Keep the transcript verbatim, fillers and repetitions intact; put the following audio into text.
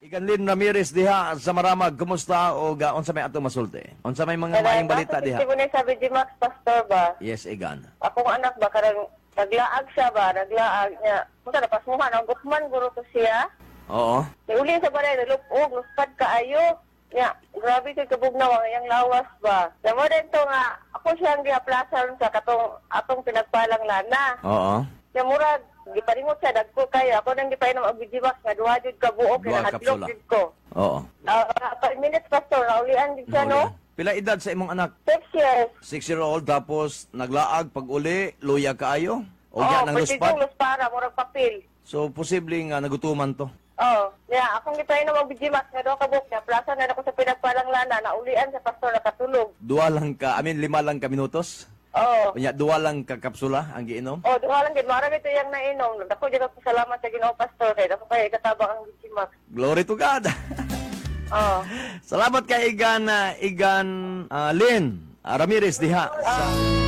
Iganlin Ramirez diha sa Maramag, kumusta o ga unsa may ato masulti? Unsa may mga maayong balita diha? Kasi ko sabi di Max Pastor ba? Yes, Igan. Akong anak ba karang naglaag siya ba? Naglaag niya. Punta na pasmuhan ang gutman guro to siya. Oo. Ni uli sa balay nalupog, luspad kaayo. Ya, grabe kay kabugnaw ang iyang lawas ba. Namo din to nga ako siyang giaplasan sa katong atong pinagpalang lana. Oo. Ya murag giparingot siya dagko kay ako nang gipainom og bidiwas nga duha jud ka buok Duha nga hadlok kapsula. jud ko. Oo. Ah, uh, minutes pastor, naulian din siya no? Pila edad sa imong anak? Six years. Six-year-old tapos naglaag pag uli, luya kaayo? O Oh, yan ang pwede luspad? kong luspara, murag papel. So, posible nga nagutuman to. Oh, yeah, akong gipainom og bidiwas nga duha ka buok nga plaza na ako sa pinagpalang lana, naulian sa pastor nakatulog. Dua lang ka, I mean, lima lang ka minutos? Oh. Kanya, dua lang ka kapsula ang giinom? Oh, duha lang gid marami to yang nainom. Dako jud ako salamat sa Ginoo pastor kay dako kay katabang ang bidiwas. Glory to God! Oh. Salamat kay Igan, uh, Igan uh, Lynn uh, Ramirez diha sa...